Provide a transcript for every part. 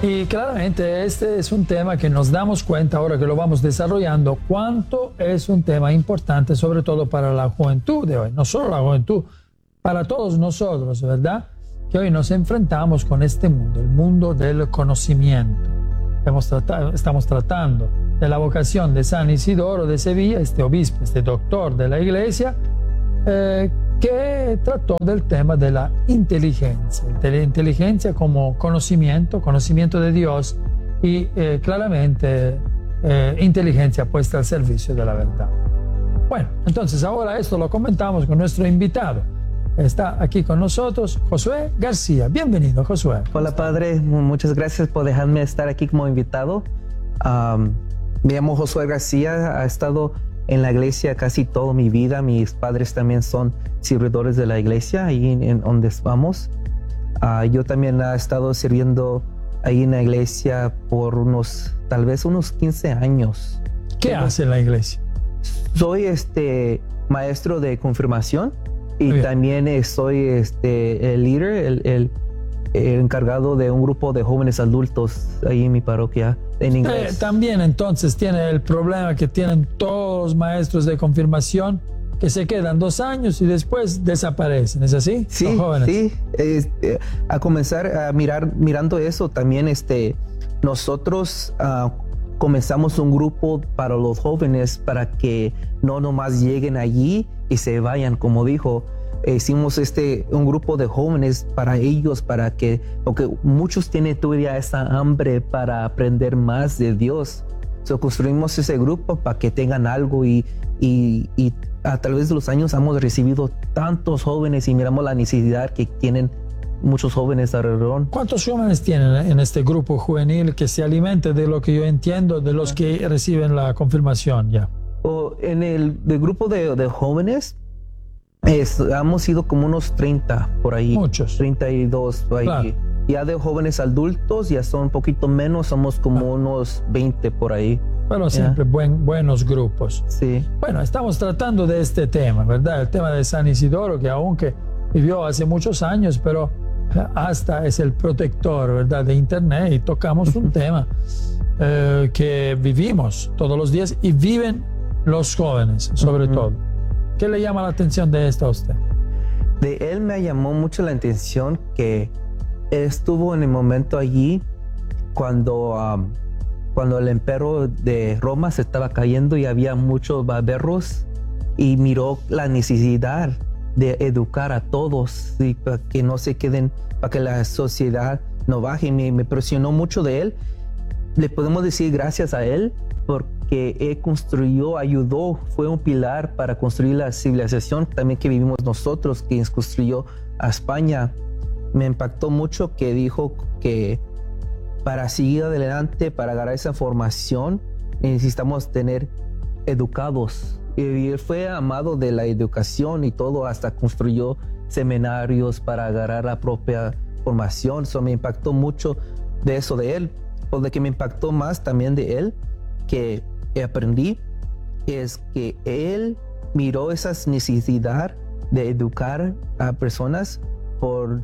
Y claramente este es un tema que nos damos cuenta ahora que lo vamos desarrollando, cuánto es un tema importante, sobre todo para la juventud de hoy, no solo la juventud, para todos nosotros, ¿verdad? Que hoy nos enfrentamos con este mundo, el mundo del conocimiento. Estamos tratando de la vocación de San Isidoro de Sevilla, este obispo, este doctor de la iglesia, que trató del tema de la inteligencia como conocimiento de Dios y claramente inteligencia puesta al servicio de la verdad. Bueno, entonces ahora esto lo comentamos con nuestro invitado. Está aquí con nosotros Josué García. Bienvenido, Josué. Hola, padre. Muchas gracias por dejarme estar aquí como invitado. Me llamo Josué García. He estado en la iglesia casi toda mi vida. Mis padres también son servidores de la iglesia, ahí en donde vamos. Yo también he estado sirviendo ahí en la iglesia por tal vez unos 15 años. ¿Qué hace en la iglesia? Soy maestro de confirmación. Y también soy el líder, el encargado de un grupo de jóvenes adultos ahí en mi parroquia en inglés. También entonces tiene el problema que tienen todos los maestros de confirmación, que se quedan 2 años y después desaparecen, ¿es así? Sí, los jóvenes. Sí. A comenzar a mirando eso también, nosotros comenzamos un grupo para los jóvenes para que no nomás lleguen allí y se vayan, como dijo. Hicimos un grupo de jóvenes para ellos, porque muchos tienen todavía esa hambre para aprender más de Dios. Construimos ese grupo para que tengan algo y a través de los años hemos recibido tantos jóvenes y miramos la necesidad que tienen muchos jóvenes alrededor. ¿Cuántos jóvenes tienen en este grupo juvenil que se alimente de lo que yo entiendo, de los que reciben la confirmación ya? En el grupo de jóvenes hemos sido como unos 30 por ahí. Muchos. 32 por ahí. Claro. Ya de jóvenes adultos ya son un poquito menos, somos como unos 20 por ahí. Pero siempre buenos grupos. Sí. Bueno, estamos tratando de este tema, ¿verdad? El tema de San Isidoro, que aunque vivió hace muchos años, pero hasta es el protector, ¿verdad?, de Internet, y tocamos un tema que vivimos todos los días y viven los jóvenes, sobre todo. ¿Qué le llama la atención de esto a usted? De él me llamó mucho la atención que él estuvo en el momento allí cuando el imperio de Roma se estaba cayendo y había muchos barberos, y miró la necesidad de educar a todos y para que no se queden, para que la sociedad no baje. Me impresionó mucho de él. Le podemos decir gracias a él porque él ayudó, fue un pilar para construir la civilización también que vivimos nosotros, que construyó a España. Me impactó mucho que dijo que para seguir adelante, para agarrar esa formación, necesitamos tener educados. Y él fue amado de la educación y todo, hasta construyó seminarios para agarrar la propia formación. Eso me impactó mucho de eso de él. Lo de que me impactó más también de él, que aprendí, es que él miró esa necesidad de educar a personas por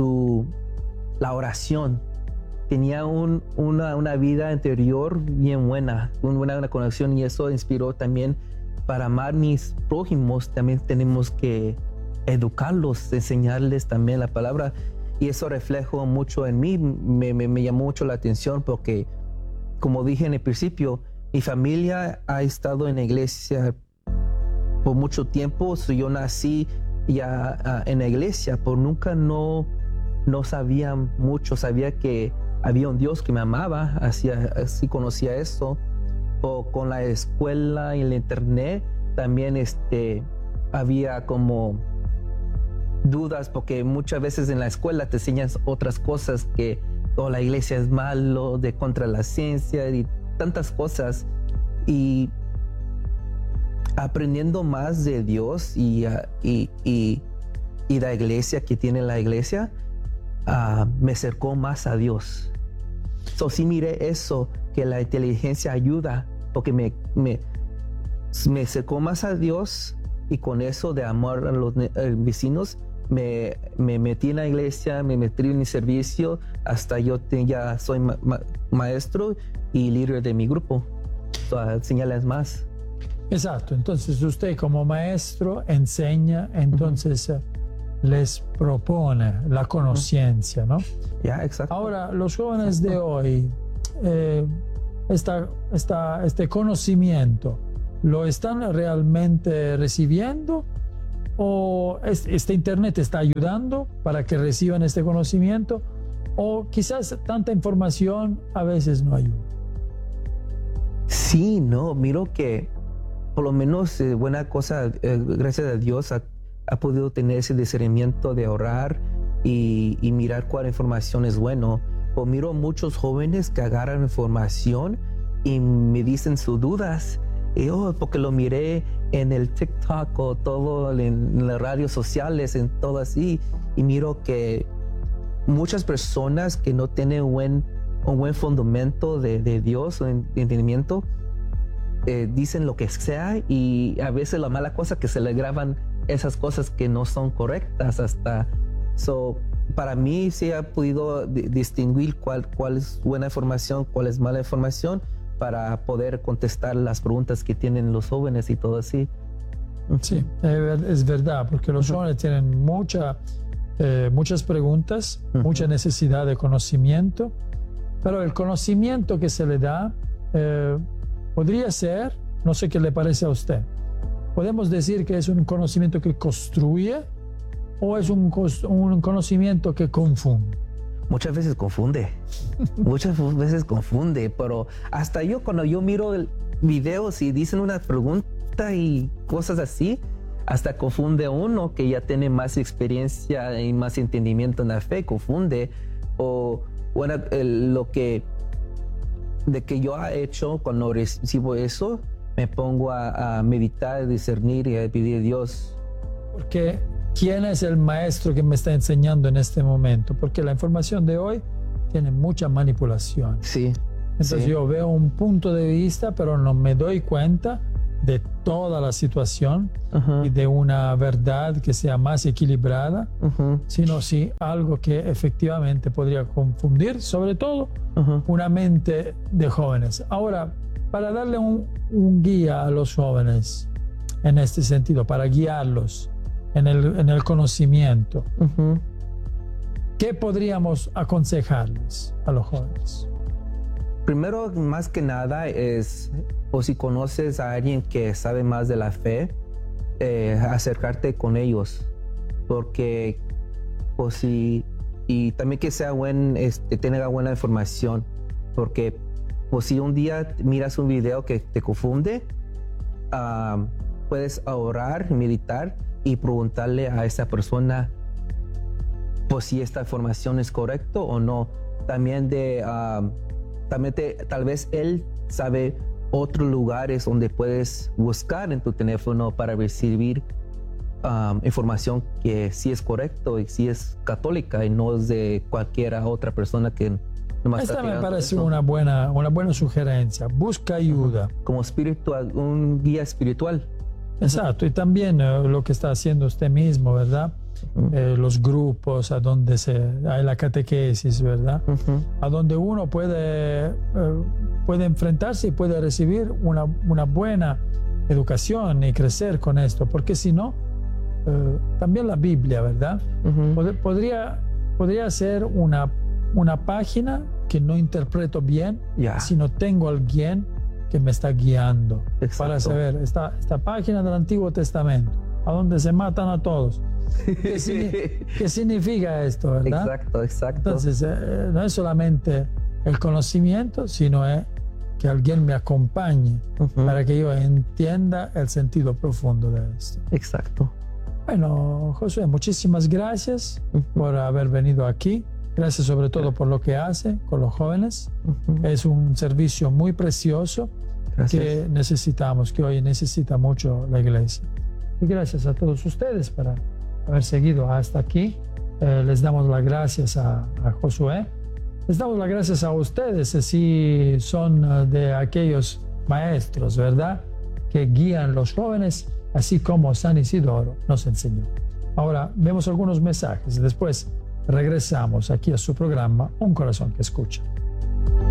la oración. Tenía una vida interior bien buena, una conexión, y eso inspiró también para amar mis prójimos. También tenemos que educarlos, enseñarles también la palabra, y eso reflejó mucho en mí. Me llamó mucho la atención porque, como dije en el principio, mi familia ha estado en la iglesia por mucho tiempo. Yo nací ya en la iglesia, pero nunca no sabía mucho. Sabía que había un Dios que me amaba, así conocía eso. O con la escuela y el internet también había como dudas, porque muchas veces en la escuela te enseñan otras cosas, que la iglesia es malo, contra la ciencia y tantas cosas. Y aprendiendo más de Dios y la iglesia que tiene la iglesia, me acercó más a Dios. Sí miré eso, que la inteligencia ayuda, porque me acercó más a Dios, y con eso de amor a los vecinos me metí en la iglesia, me metí en mi servicio, hasta yo ya soy maestro y líder de mi grupo. Enseñarles más. Exacto, entonces usted como maestro enseña, entonces les propone la conciencia, ¿no? Ya, exacto. Ahora, los jóvenes de hoy, este conocimiento, ¿lo están realmente recibiendo? ¿O este Internet está ayudando para que reciban este conocimiento? ¿O quizás tanta información a veces no ayuda? Sí, no, miro que por lo menos buena cosa, gracias a Dios, ha podido tener ese discernimiento de orar y mirar cuál información es bueno. O miro muchos jóvenes que agarran información y me dicen sus dudas. Y porque lo miré en el TikTok o todo en las radios sociales, en todo así. Y miro que muchas personas que no tienen un buen fundamento de Dios o de entendimiento, dicen lo que sea, y a veces la mala cosa que se le graban esas cosas que no son correctas hasta. Para mí sí he podido distinguir cuál es buena información, cuál es mala información, para poder contestar las preguntas que tienen los jóvenes y todo así. Sí, es verdad, porque los jóvenes tienen muchas preguntas, mucha necesidad de conocimiento, pero el conocimiento que se le da podría ser, no sé qué le parece a usted, podemos decir que es un conocimiento que construye o es un conocimiento que confunde. Muchas veces confunde, pero hasta yo cuando yo miro videos y dicen una pregunta y cosas así, hasta confunde a uno que ya tiene más experiencia y más entendimiento en la fe, confunde. O bueno, de que yo he hecho cuando recibo eso, me pongo a meditar, a discernir y a pedir a Dios. Porque ¿quién es el maestro que me está enseñando en este momento? Porque la información de hoy tiene mucha manipulación. Sí. Entonces yo veo un punto de vista, pero no me doy cuenta de toda la situación y de una verdad que sea más equilibrada, sino sí algo que efectivamente podría confundir, sobre todo una mente de jóvenes. Ahora, para darle un guía a los jóvenes en este sentido, para guiarlos en el conocimiento, ¿qué podríamos aconsejarles a los jóvenes? Primero, más que nada, o si conoces a alguien que sabe más de la fe, acercarte con ellos, porque y también que sea tenga buena información, porque si un día miras un video que te confunde, puedes orar, meditar y preguntarle a esa persona si esta información es correcta o no. También tal vez él sabe otros lugares donde puedes buscar en tu teléfono para recibir información que sí es correcto y sí es católica y no es de cualquier otra persona que nomás esta me parece una buena sugerencia. Busca ayuda. Como espiritual, un guía espiritual. Exacto, y también lo que está haciendo usted mismo, ¿verdad? Los grupos a donde hay la catequesis, ¿verdad? A donde uno puede enfrentarse y puede recibir una buena educación y crecer con esto, porque si no, también la Biblia, ¿verdad? Podría ser una página que no interpreto bien, sino tengo a alguien que me está guiando. Exacto. Para saber esta página del Antiguo Testamento, a donde se matan a todos. ¿Qué significa esto, verdad? Exacto. Entonces, no es solamente el conocimiento, sino que alguien me acompañe para que yo entienda el sentido profundo de esto. Exacto. Bueno, Josué, muchísimas gracias por haber venido aquí. Gracias sobre todo por lo que hace con los jóvenes. Es un servicio muy precioso que necesitamos, que hoy necesita mucho la iglesia. Y gracias a todos ustedes por haber seguido hasta aquí. Les damos las gracias a Josué. Les damos las gracias a ustedes si son de aquellos maestros, ¿verdad?, que guían los jóvenes, así como San Isidoro nos enseñó. Ahora vemos algunos mensajes y después regresamos aquí a su programa Un Corazón que Escucha.